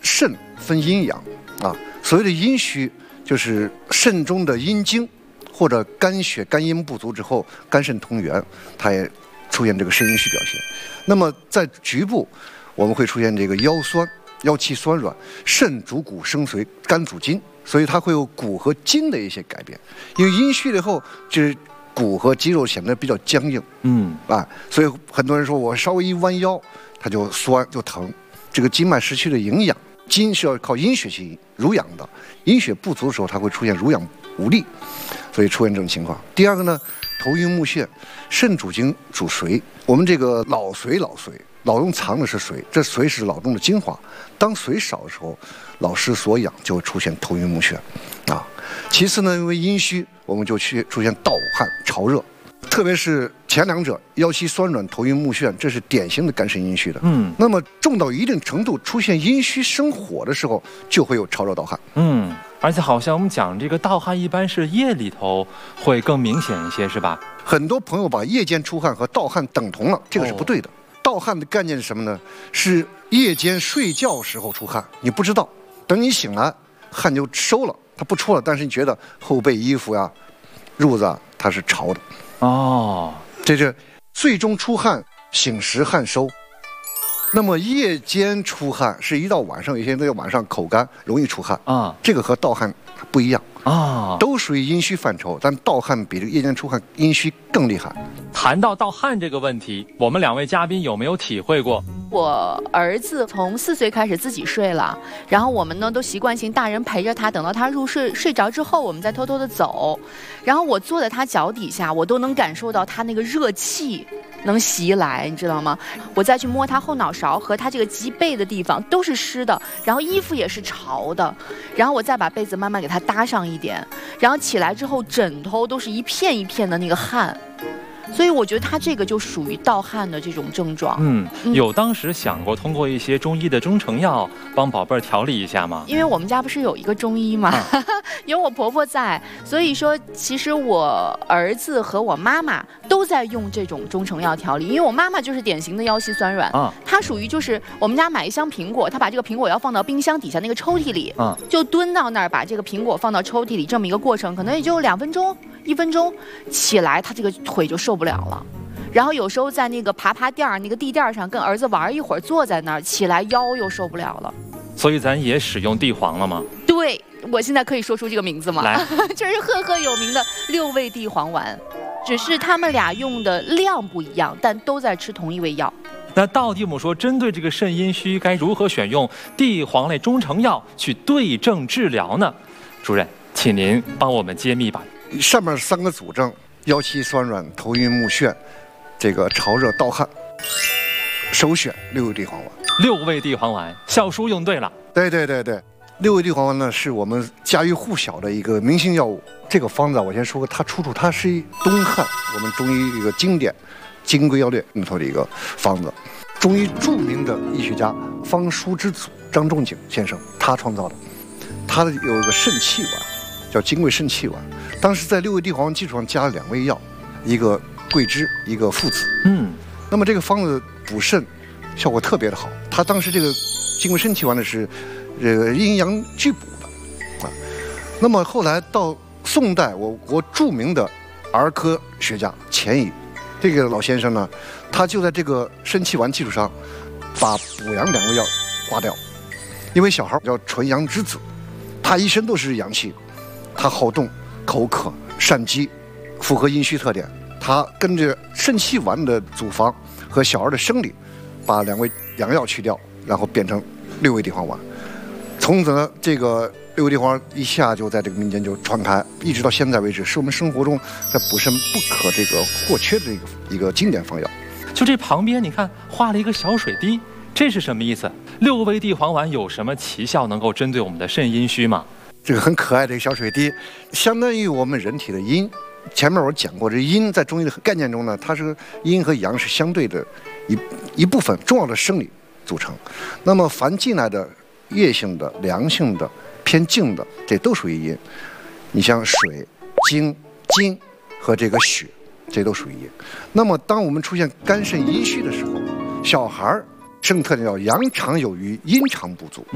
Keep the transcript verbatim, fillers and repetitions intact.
肾分阴阳啊，所谓的阴虚就是肾中的阴经或者肝血肝阴不足之后，肝肾同源，它也出现这个肾阴虚表现。那么在局部，我们会出现这个腰酸、腰膝酸软，肾主骨生髓，肝主筋，所以它会有骨和筋的一些改变。因为阴虚了以后，就是骨和肌肉显得比较僵硬，嗯啊，所以很多人说我稍微一弯腰，它就酸就疼，这个筋脉失去了营养。筋是要靠阴血去濡养的，阴血不足的时候，它会出现濡养无力，所以出现这种情况。第二个呢，头晕目眩，肾主精主髓，我们这个脑髓老髓，脑中藏的是髓，这髓是脑中的精华。当髓少的时候，脑失所养，就会出现头晕目眩，啊。其次呢，因为阴虚，我们就去出现盗汗、潮热。特别是前两者，腰膝酸软、头晕目眩，这是典型的肝肾阴虚的。嗯，那么重到一定程度，出现阴虚生火的时候，就会有潮热盗汗。 嗯，而且好像我们讲这个盗汗，一般是夜里头会更明显一些，是吧？ 很多朋友把夜间出汗和盗汗等同了，这个是不对的。哦、盗汗的概念是什么呢？是夜间睡觉时候出汗，你不知道，等你醒来，汗就收了，它不出了，但是你觉得后背衣服呀、褥子啊，它是潮的。哦，这是最终出汗，醒时汗收。那么夜间出汗是一到晚上，有些人在晚上口干，容易出汗啊，这个和盗汗不一样啊，都属于阴虚范畴，但盗汗比这个夜间出汗阴虚更厉害。 谈到盗汗这个问题，我们两位嘉宾有没有体会过？ 我儿子从四岁开始自己睡了，然后我们呢都习惯性大人陪着他，等到他入睡睡着之后，我们再偷偷的走。然后我坐在他脚底下，我都能感受到他那个热气能袭来，你知道吗？我再去摸他后脑勺和他这个脊背的地方都是湿的，然后衣服也是潮的，然后我再把被子慢慢给他搭上一点，然后起来之后枕头都是一片一片的那个汗。所以我觉得他这个就属于盗汗的这种症状。 嗯，有当时想过通过一些中医的中成药帮宝贝儿调理一下吗？ 因为我们家不是有一个中医嘛，啊、有我婆婆在，所以说其实我儿子和我妈妈都在用这种中成药调理。因为我妈妈就是典型的腰膝酸软，啊，她属于就是我们家买一箱苹果，她把这个苹果要放到冰箱底下那个抽屉里，啊，就蹲到那儿把这个苹果放到抽屉里，这么一个过程，可能也就两分钟。一分钟起来，他这个腿就受不了了。然后有时候在那个爬爬垫儿、那个地垫上跟儿子玩一会儿，坐在那儿起来腰又受不了了。 所以咱也使用地黄了吗？ 对，我现在可以说出这个名字吗？ 来， 这是赫赫有名的六味地黄丸，只是他们俩用的量不一样，但都在吃同一味药。 那到底我们说针对这个肾阴虚，该如何选用地黄类中成药去对症治疗呢？主任，请您帮我们揭秘吧。 上面三个主症：腰膝酸软、头晕目眩，这个潮热盗汗，首选六味地黄丸。 六味地黄丸，小叔用对了。 对对对对，六味地黄丸呢是我们家喻户晓的一个明星药物。这个方子我先说过，它出处它是东汉我们中医一个经典《金匮要略》里头的一个方子，中医著名的医学家方书之祖张仲景先生他创造的。他的有一个肾气丸，叫金匮肾气丸。当时在六味地黄丸基础上加了两味药，一个桂枝，一个附子。嗯，那么这个方子补肾效果特别的好。他当时这个金匮肾气丸呢是这个阴阳俱补的啊。那么后来到宋代，我国著名的儿科学家钱乙，这个老先生呢，他就在这个肾气丸基础上，把补阳两味药刮掉，因为小孩叫纯阳之子，他一身都是阳气，他好动。口渴、善饥，符合阴虚特点。他跟着肾气丸的组方和小儿的生理，把两味阳药去掉，然后变成六味地黄丸。从此呢，这个六味地黄丸一下就在这个民间就传开，一直到现在为止，是我们生活中在补肾不可这个或缺的一个一个经典方药。 就这旁边，你看画了一个小水滴，这是什么意思？六味地黄丸有什么奇效能够针对我们的肾阴虚吗？ 这个很可爱的一个小水滴，相当于我们人体的阴。前面我讲过，这阴在中医的概念中呢，它是阴和阳是相对的一一部分重要的生理组成。那么凡进来的液性的、凉性的、偏静的，这都属于阴。你像水、精、金和这个血，这都属于阴。那么当我们出现肝肾阴虚的时候，小孩生特点叫阳常有余，阴常不足。